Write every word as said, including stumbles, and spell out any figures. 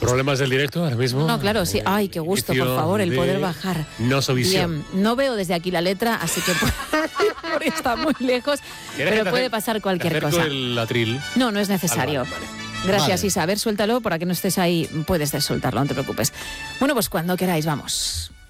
¿Problemas del directo ahora mismo? No, claro, sí. Ay, qué gusto, por favor, el poder bajar. Nosovisión. Bien, no veo desde aquí la letra, así que porque está muy lejos, pero puede pasar cualquier cosa. el atril? No, no es necesario. Vale, vale, vale. Gracias, Vale. Isa. A ver, suéltalo, para que no estés ahí, puedes soltarlo, no te preocupes. Bueno, pues cuando queráis, vamos.